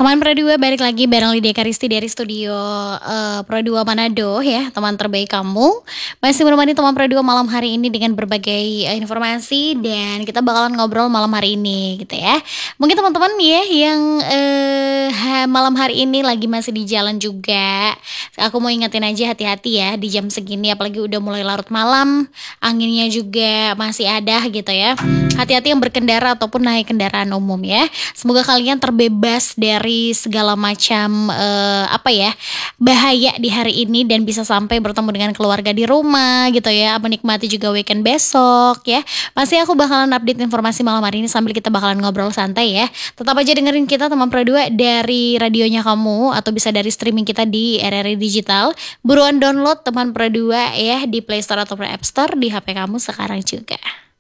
Teman Pro 2 balik lagi bareng Lydia Karisti dari studio Pro 2 Manado ya, teman terbaik kamu. Masih menemani teman Pro 2 malam hari ini dengan berbagai informasi dan kita bakalan ngobrol malam hari ini gitu ya. Mungkin teman-teman ya yang malam hari ini lagi masih di jalan juga. Aku mau ingetin aja hati-hati ya di jam segini, apalagi udah mulai larut malam, anginnya juga masih ada gitu ya. Hati-hati yang berkendara ataupun naik kendaraan umum ya. Semoga kalian terbebas dari segala macam bahaya di hari ini dan bisa sampai bertemu dengan keluarga di rumah gitu ya, menikmati juga weekend besok ya. Pasti aku bakalan update informasi malam hari ini sambil kita bakalan ngobrol santai ya. Tetap aja dengerin kita teman Pro 2 dari radionya kamu atau bisa dari streaming kita di RRI Digital. Buruan download teman Pro 2 ya di Play Store ataupun App Store di HP kamu sekarang juga.